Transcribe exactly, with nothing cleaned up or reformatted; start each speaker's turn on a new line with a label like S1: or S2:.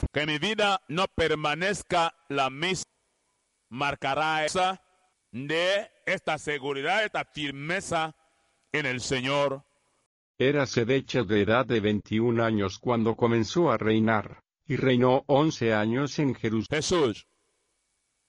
S1: Que mi vida no permanezca la misma marcará esa de esta seguridad, esta firmeza en el Señor.
S2: Era Zedequías de edad de veintiún años cuando comenzó a reinar, y reinó once años en Jerusalén.
S1: Jesús